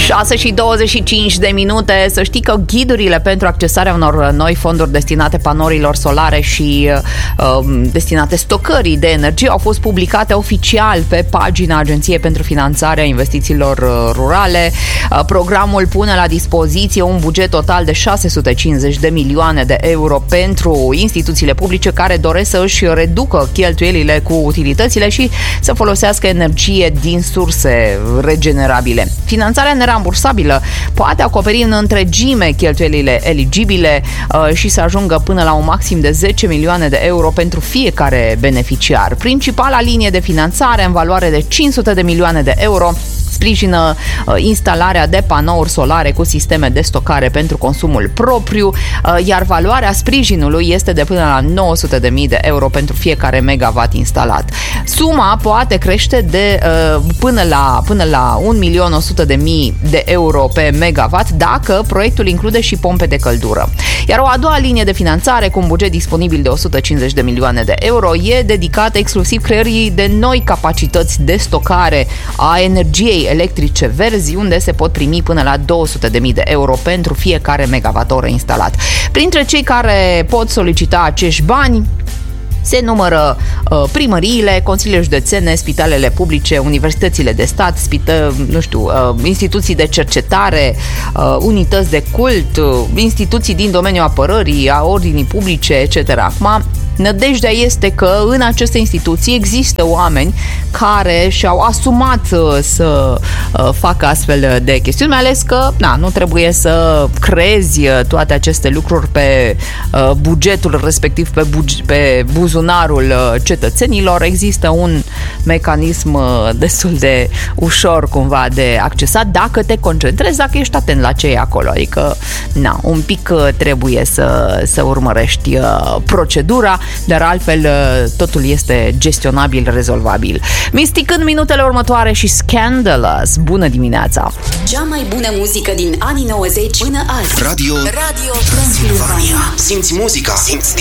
6:25. Să știi că ghidurile pentru accesarea unor noi fonduri destinate panourilor solare și destinate stocării de energie au fost publicate oficial pe pagina Agenției pentru Finanțarea Investițiilor Rurale. Programul pune la dispoziție un buget total de 650 de milioane de euro pentru instituțiile publice care doresc să își reducă cheltuielile cu utilitățile și să folosească energie din surse regenerabile. Finanțarea nerambursabilă poate acoperi în întregime cheltuielile eligibile și să ajungă până la un maxim de 10 milioane de euro pentru fiecare beneficiar. Principala linie de finanțare, în valoare de 500 de milioane de euro, sprijină instalarea de panouri solare cu sisteme de stocare pentru consumul propriu, iar valoarea sprijinului este de până la 900.000 de euro pentru fiecare megawatt instalat. Suma poate crește de până la 1.100.000 de euro pe megawatt dacă proiectul include și pompe de căldură. Iar o a doua linie de finanțare cu un buget disponibil de 150 de milioane de euro e dedicată exclusiv creării de noi capacități de stocare a energiei electrice verzi, unde se pot primi până la 200.000 de euro pentru fiecare megawatt-oră instalat. Printre cei care pot solicita acești bani se numără primăriile, consiliile județene, spitalele publice, universitățile de stat, instituții de cercetare, unități de cult, instituții din domeniul apărării, a ordinii publice, etc. Acum, nădejdea este că în aceste instituții există oameni care și-au asumat să facă astfel de chestiuni, mai ales că nu trebuie să crezi toate aceste lucruri pe bugetul respectiv, pe buzunarul cetățenilor. Există un mecanism destul de ușor cumva de accesat dacă te concentrezi, dacă ești atent la ce e acolo. Adică, un pic trebuie să urmărești procedura, dar altfel totul este gestionabil, rezolvabil. Mystic în minutele următoare și Scandalous. Bună dimineața! Cea mai bună muzică din anii 90 până azi. Radio Transilvania. Simți muzica. Simți